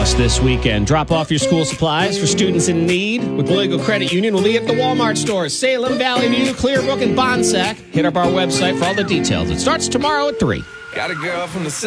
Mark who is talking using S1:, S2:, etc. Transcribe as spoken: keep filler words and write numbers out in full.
S1: us this weekend. Drop off your school supplies for students in need with the Legal Credit Union. We'll be at the Walmart stores, Salem, Valley View, Clearbrook, and Bonsack. Hit up our website for all the details. It starts tomorrow at three.
S2: Got a girl from the